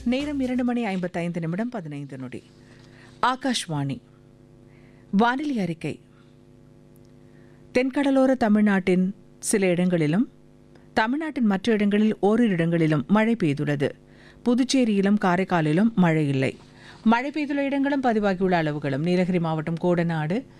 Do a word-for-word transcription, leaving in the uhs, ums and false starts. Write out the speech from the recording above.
நேரம் இரண்டு மணி ஐம்பத்தைந்து நிமிடம் பதினைந்து நொடி. ஆகாஷ்வாணி வானிலை அறிக்கை. தென்கடலோர தமிழ்நாட்டின் சில இடங்களிலும் தமிழ்நாட்டின் மற்ற இடங்களில் ஓரிரு இடங்களிலும் மழை பெய்துள்ளது. புதுச்சேரியிலும் காரைக்காலிலும் மழை இல்லை. மழை பெய்துள்ள இடங்களும் பதிவாகியுள்ள அளவுகளும்: நீலகிரி மாவட்டம் கோடநாடு,